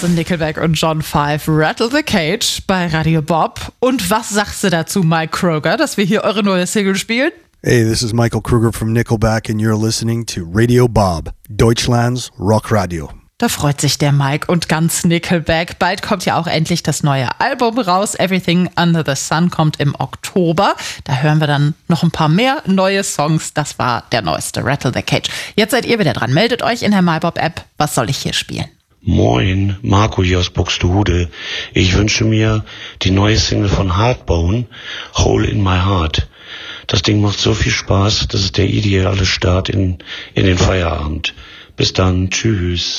Das sind Nickelback und John 5, Rattle the Cage bei Radio Bob. Und was sagst du dazu, Mike Kroger, dass wir hier eure neue Single spielen? Hey, this is Michael Kruger from Nickelback and you're listening to Radio Bob, Deutschlands Rockradio. Da freut sich der Mike und ganz Nickelback. Bald kommt ja auch endlich das neue Album raus. Everything Under the Sun kommt im Oktober. Da hören wir dann noch ein paar mehr neue Songs. Das war der neueste, Rattle the Cage. Jetzt seid ihr wieder dran. Meldet euch in der MyBob-App. Was soll ich hier spielen? Moin, Marco hier aus Buxtehude. Ich wünsche mir die neue Single von Hardbone, Hole in My Heart. Das Ding macht so viel Spaß, das ist der ideale Start in den Feierabend. Bis dann, tschüss.